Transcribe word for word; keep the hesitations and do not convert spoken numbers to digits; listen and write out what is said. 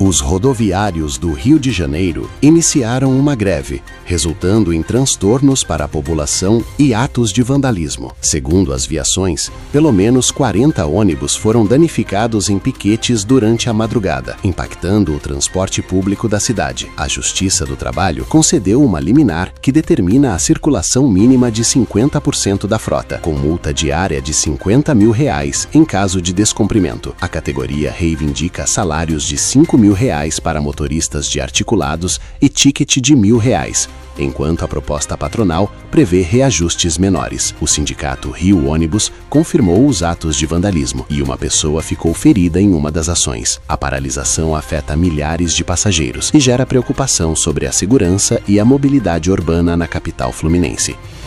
Os rodoviários do Rio de Janeiro iniciaram uma greve, resultando em transtornos para a população e atos de vandalismo. Segundo as viações, pelo menos quarenta ônibus foram danificados em piquetes durante a madrugada, impactando o transporte público da cidade. A Justiça do Trabalho concedeu uma liminar que determina a circulação mínima de cinquenta por cento da frota, com multa diária de cinquenta mil reais em caso de descumprimento. A categoria reivindica salários de cinco mil reais para motoristas de articulados e ticket de mil reais, enquanto a proposta patronal prevê reajustes menores. O sindicato Rio Ônibus confirmou os atos de vandalismo e uma pessoa ficou ferida em uma das ações. A paralisação afeta milhares de passageiros e gera preocupação sobre a segurança e a mobilidade urbana na capital fluminense.